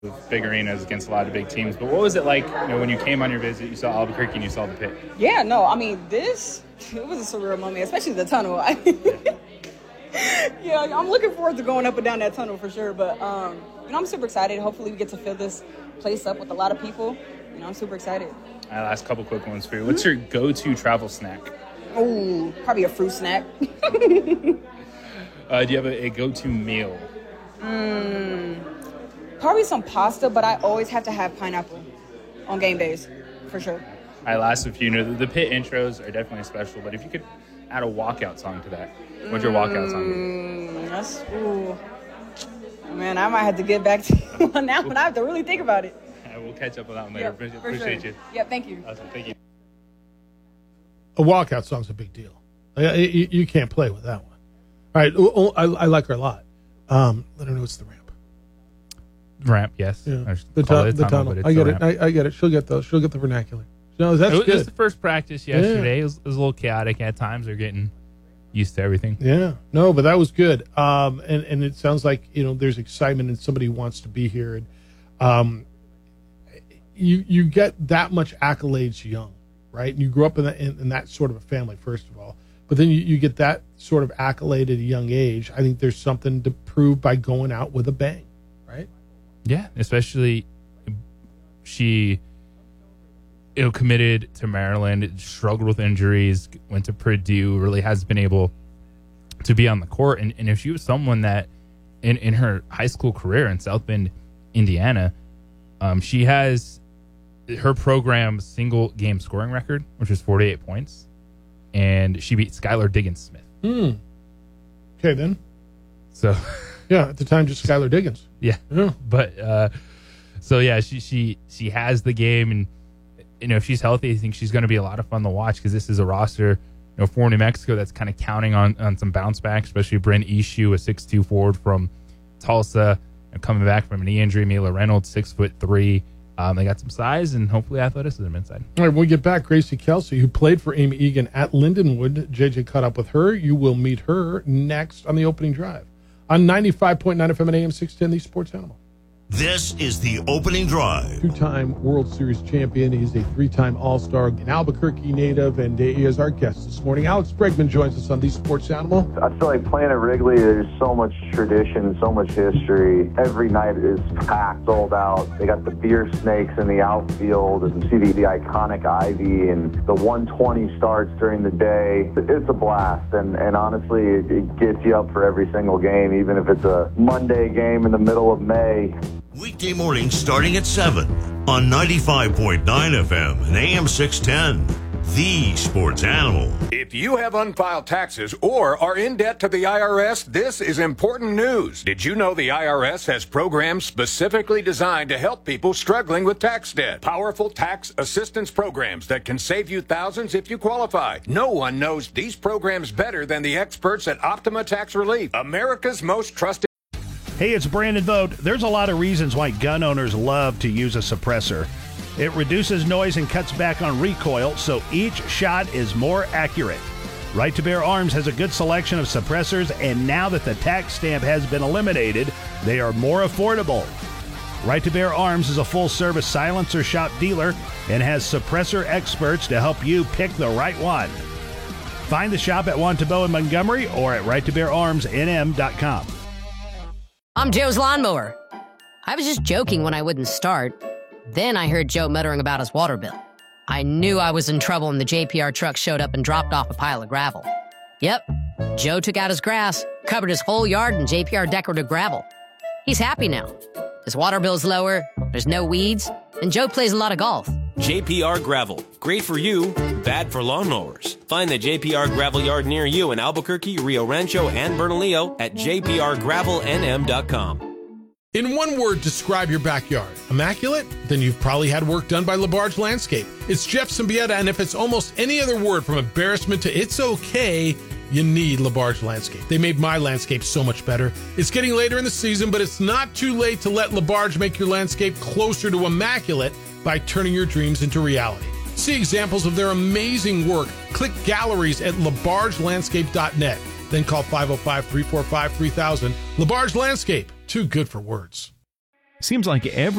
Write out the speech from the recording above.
big arenas against a lot of big teams. But what was it like, when you came on your visit, you saw Albuquerque and you saw the pit? Yeah, no, I mean, it was a surreal moment, especially the tunnel. Yeah, I'm looking forward to going up and down that tunnel for sure. But, I'm super excited. Hopefully we get to fill this place up with a lot of people. I'm super excited. All right, last couple quick ones for you. What's your go-to travel snack? Oh, probably a fruit snack. Do you have a go-to meal? Probably some pasta, but I always have to have pineapple on game days, for sure. All right, last few. The pit intros are definitely special, but if you could add a walkout song to that, what's your walkout song? Man, I might have to get back to you on that one. I have to really think about it. We'll catch up on that one later. Yep, Appreciate sure. you. Yeah, thank you. Awesome, thank you. A walkout song's a big deal. You can't play with that one. All right, I like her a lot. Let her know it's the ramp. Ramp, yes. Yeah. The tunnel. I get it. I get it. She'll get those. She'll get the vernacular. No, that's good. It was the first practice yesterday. Yeah. It was a little chaotic at times. They're getting used to everything. Yeah. No, but that was good. And it sounds like, there's excitement and somebody wants to be here. And you get that much accolades young, right? And you grew up in that sort of a family, first of all. But then you get that sort of accolade at a young age. I think there's something to prove by going out with a bang, right? Yeah, especially she committed to Maryland, struggled with injuries, went to Purdue, really has been able to be on the court. And if she was someone that in her high school career in South Bend, Indiana, she has her program's single game scoring record, which is 48 points. And she beat Skylar Diggins-Smith. Okay, then. So... Yeah, at the time, just Skylar Diggins. Yeah. But, she has the game, and, if she's healthy, I think she's going to be a lot of fun to watch because this is a roster, for New Mexico that's kind of counting on some bounce back, especially Bryn Ishu, a 6'2" forward from Tulsa, coming back from a knee injury. Mila Reynolds, 6'3". They got some size and hopefully athleticism inside. All right, when we get back, Gracie Kelsey, who played for Amy Egan at Lindenwood. JJ caught up with her. You will meet her next on the opening drive on 95.9 FM and AM 610, the Sports Animal. This is the opening drive. Two-time World Series champion. He's a three-time All-Star, an Albuquerque native, and he is our guest this morning. Alex Bregman joins us on the Sports Animal. I feel like playing at Wrigley, there's so much tradition, so much history. Every night is packed, sold out. They got the beer snakes in the outfield, and you see the iconic ivy, and the 120 starts during the day. It's a blast, and honestly, it gets you up for every single game, even if it's a Monday game in the middle of May. Weekday mornings starting at 7 on 95.9 FM and AM 610. The Sports Animal. If you have unfiled taxes or are in debt to the IRS, this is important news. Did you know the IRS has programs specifically designed to help people struggling with tax debt? Powerful tax assistance programs that can save you thousands if you qualify. No one knows these programs better than the experts at Optima Tax Relief, America's most trusted. Hey, it's Brandon Vogt. There's a lot of reasons why gun owners love to use a suppressor. It reduces noise and cuts back on recoil, so each shot is more accurate. Right to Bear Arms has a good selection of suppressors, and now that the tax stamp has been eliminated, they are more affordable. Right to Bear Arms is a full-service silencer shop dealer and has suppressor experts to help you pick the right one. Find the shop at Wantabo in Montgomery or at righttobeararmsnm.com. I'm Joe's lawnmower. I was just joking when I wouldn't start. Then I heard Joe muttering about his water bill. I knew I was in trouble when the JPR truck showed up and dropped off a pile of gravel. Yep, Joe took out his grass, covered his whole yard in JPR decorative gravel. He's happy now. His water bill's lower, there's no weeds, and Joe plays a lot of golf. JPR Gravel. Great for you, bad for lawnmowers. Find the JPR Gravel yard near you in Albuquerque, Rio Rancho, and Bernalillo at jprgravelnm.com. In one word, describe your backyard. Immaculate? Then you've probably had work done by LaBarge Landscape. It's Jeff Symbieta, and if it's almost any other word from embarrassment to it's okay, you need LaBarge Landscape. They made my landscape so much better. It's getting later in the season, but it's not too late to let LaBarge make your landscape closer to immaculate by turning your dreams into reality. See examples of their amazing work. Click galleries at labargelandscape.net. Then call 505-345-3000. LaBarge Landscape. Too good for words. Seems like every